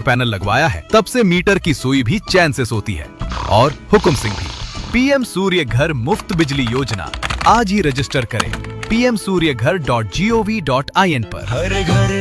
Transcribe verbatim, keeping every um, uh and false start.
Panel लगवाया है तब से मीटर की सुई भी चैन से सोती है। और हुकुम सिंह भी। पीएम सूर्य घर मुफ्त बिजली योजना आज ही रजिस्टर करें पी एम सूर्य घर dot G O V dot I N पर। हर घर